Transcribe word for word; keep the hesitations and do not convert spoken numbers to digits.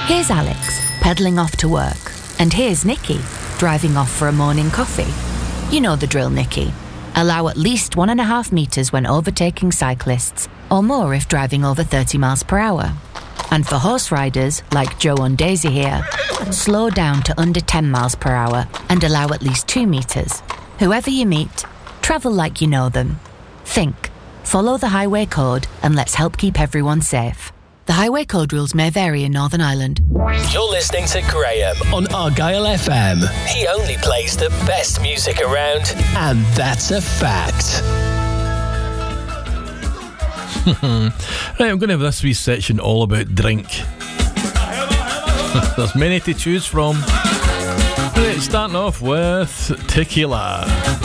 Here's Alex, pedalling off to work. And here's Nikki, driving off for a morning coffee. You know the drill, Nikki. Allow at least one and a half metres when overtaking cyclists, or more if driving over thirty miles per hour. And for horse riders, like Joe and Daisy here, slow down to under ten miles per hour and allow at least two metres. Whoever you meet, travel like you know them. Think, follow the highway code, and let's help keep everyone safe. The highway code rules may vary in Northern Ireland. You're listening to Graham on Argyle F M. He only plays the best music around, and that's a fact. Right, I'm going to have this wee section all about drink. There's many to choose from. Right, starting off with tequila.